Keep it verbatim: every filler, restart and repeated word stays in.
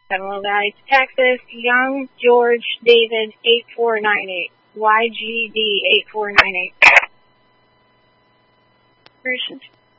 Seminole Valley to Texas, Young George David eight four nine eight, Y G D eight four nine eight.